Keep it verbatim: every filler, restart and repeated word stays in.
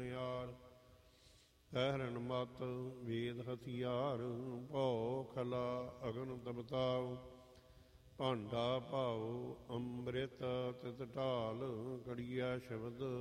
ਸੁਨਿਆਰ। ਪਹਿਰਨ ਮਤ ਵੇਦ ਹਥਿਆਰ, ਭਉ ਖਲਾ ਅਗਨ ਤਪਤਾਉ। ਭਾਂਡਾ ਭਾਉ ਅੰਮ੍ਰਿਤ ਤਿਤ ਢਾਲ, ਕੜੀਆ ਸ਼ਬਦ